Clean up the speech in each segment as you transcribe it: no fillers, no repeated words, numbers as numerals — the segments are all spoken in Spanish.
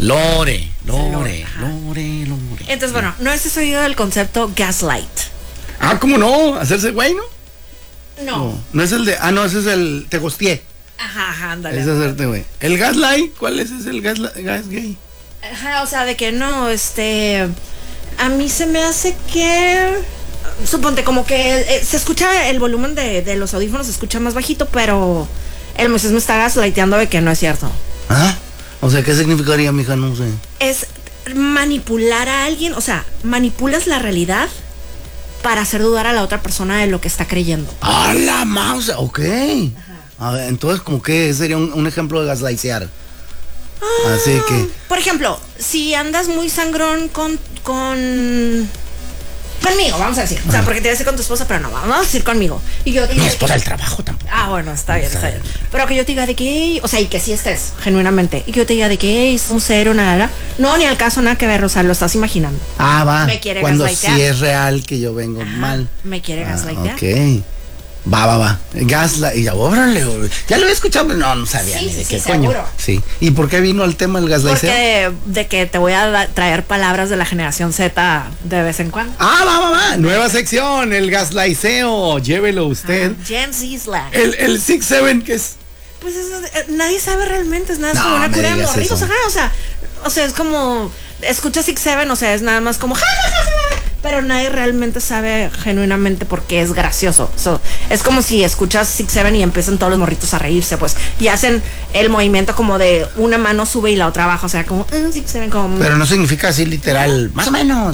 Lore. Entonces, bueno, no has oído el concepto gaslight. Ah, ¿cómo no? ¿Hacerse güey, no? No. No es el de... Ah, no, ese es el... Te gosteé. Ajá, ándale. Es hacerte güey. ¿El gaslight? ¿Cuál es ese? ¿El gas gay? Ajá, o sea, de que no, a mí se me hace que... Suponte, como que se escucha el volumen de los audífonos, se escucha más bajito, pero el Moisés me está gaslighteando de que no es cierto. ¿Ah? O sea, ¿qué significaría, mija? No sé. Es manipular a alguien, o sea, manipulas la realidad para hacer dudar a la otra persona de lo que está creyendo. ¡Ah, la mouse! Ok. Ajá. A ver, entonces, ¿como que sería un ejemplo de gaslightear? Así que... Por ejemplo, si andas muy sangrón conmigo, vamos a decir. O sea, porque te decir con tu esposa, pero no, vamos a decir conmigo. Y yo te Mi esposa del trabajo tampoco. Ah, bueno, está bien. Pero que yo te diga de que, o sea, y que sí estés, genuinamente. Y que yo te diga de que es un cero, nada. No, ni al caso, nada que ver, o sea, lo estás imaginando. Ah, va. Me quiere cuando gaslightear. sí es real que yo vengo mal. Me quiere gaslightear. Ok. Va. Gaslight. Y ya, órale, ya lo había escuchado, pero no sabía Sí, ni de sí, qué sí, coño. seguro. Sí. ¿Y por qué vino el tema del gaslighteo? Porque de que te voy a traer palabras de la generación Z de vez en cuando. Ah, va. Nueva sección, el gaslighteo. Llévelo usted. Gen Z slang. El 6-7, ¿qué es? Pues nadie sabe realmente, es nada, es No, como una me cura de digas morritos, eso. ajá, o sea, es como, escuchas 6-7, o sea, es nada más como, pero nadie realmente sabe genuinamente por qué es gracioso. Es como si escuchas 6-7 y empiezan todos los morritos a reírse, pues, y hacen el movimiento como de una mano sube y la otra baja, o sea, como 6-7, como... Pero no significa así literal, más o menos.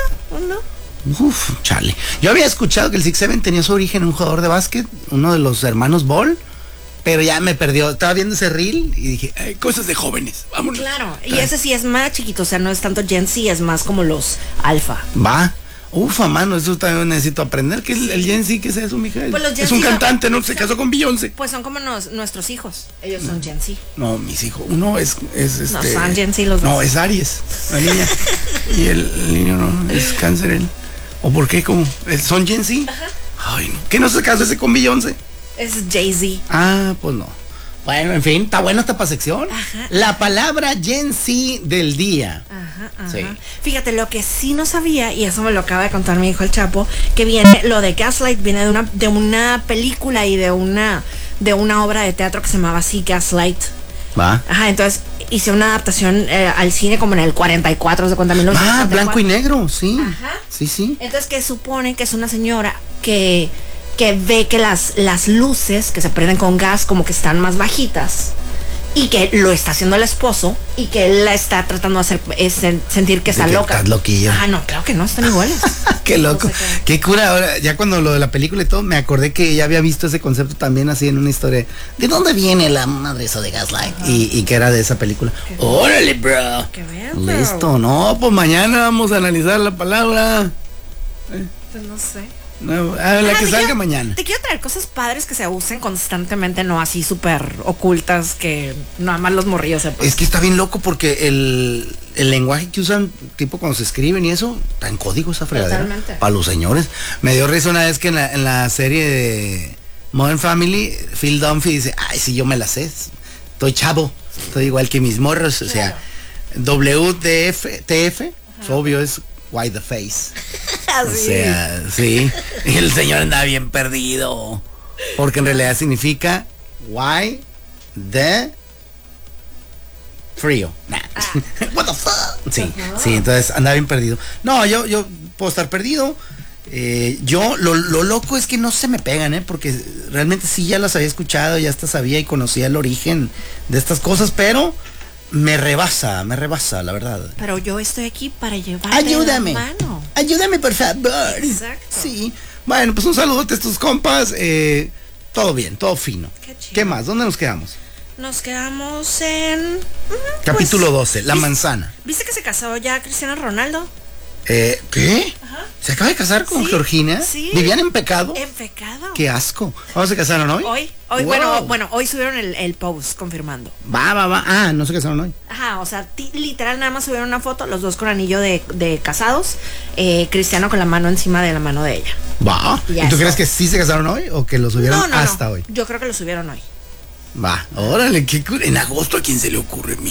no. Uf, chale. Yo había escuchado que el 6-7 tenía su origen en un jugador de básquet, uno de los hermanos Ball, pero ya me perdió. Estaba viendo ese reel y dije, ay, cosas de jóvenes, vámonos. Claro, y ese sí es más chiquito, o sea, no es tanto Gen Z, es más como los alfa. Va. Ufa, mano, eso también necesito aprender. ¿Qué es el Gen Z? ¿Qué es eso, mija? Pues los Gen es un Z cantante, ¿no? Se casó con Beyoncé. Pues son como nuestros hijos, ellos son Gen Z. No, mis hijos. Uno es No, son Gen Z los dos. No, es Aries, la niña. Y el niño no, es cáncer él. ¿O por qué? ¿Cómo? ¿Son Gen Z? Ajá. Ay, no. ¿Qué no se casó ese con Beyoncé? Es Jay-Z. Ah, pues no. Bueno, en fin, está buena esta pasección. Ajá. La palabra Gen Z del día. Ajá. Sí. Fíjate, lo que sí no sabía, y eso me lo acaba de contar mi hijo el Chapo, que viene, lo de Gaslight viene de una película y de una obra de teatro que se llamaba así, Gaslight. Va. Ajá, entonces hice una adaptación al cine como en el 44, ¿se cuenta? Ah, blanco y negro, sí. Ajá. Sí. Entonces que supone que es una señora que ve que las luces que se prenden con gas como que están más bajitas y que lo está haciendo el esposo y que él la está tratando de hacer sentir que está loca. Estás loquillo. Ah, no, claro que no, están iguales. Qué loco. No sé qué cura. Ahora, ya cuando lo de la película y todo, me acordé que ya había visto ese concepto también así en una historia. ¿De dónde viene la madre eso de Gaslight? Y que era de esa película. Órale, bro. Qué bien, bro. Listo, no, pues mañana vamos a analizar la palabra. Pues no sé. No, la que salga mañana. Te quiero traer cosas padres que se usen constantemente, no así súper ocultas que nada más los morrillos sepan. Es que está bien loco porque el lenguaje que usan, tipo cuando se escriben y eso, está en código esa fregadera. Totalmente. Para los señores. Me dio risa una vez que en la serie de Modern Family, Phil Dunphy dice, ay, sí, yo me la sé. Estoy chavo. Estoy igual que mis morros. O sea, WTF, obvio es why the face. O sea, sí. Y el señor andaba bien perdido. Porque en realidad significa why the frío. Nah. What the fuck. Sí, sí, entonces andaba bien perdido. No, yo puedo estar perdido. Yo, lo loco es que no se me pegan, porque realmente sí ya las había escuchado, ya hasta sabía y conocía el origen de estas cosas, pero me rebasa, la verdad. Pero yo estoy aquí para llevarte Ayúdame. la mano. Ayúdame, por favor. Exacto. Sí. Bueno, pues un saludote a estos compas. Todo bien, todo fino. Qué chido. ¿Qué más? ¿Dónde nos quedamos? Nos quedamos en... Capítulo 12, La manzana. ¿Viste que se casó ya Cristiano Ronaldo? ¿Qué? Ajá. ¿Se acaba de casar con Sí, Georgina? sí. ¿Vivían en pecado? En pecado. Qué asco. ¿Vamos se casaron hoy? Hoy, Wow. bueno, hoy subieron el post confirmando. Va. Ah, no se casaron hoy. Ajá, o sea, literal nada más subieron una foto, los dos con anillo de casados, Cristiano con la mano encima de la mano de ella. Va. Ya ¿Y tú está. crees que sí se casaron hoy o que lo subieron hasta hoy? Yo creo que lo subieron hoy. Va. Órale, qué en agosto a quién se le ocurre, mi.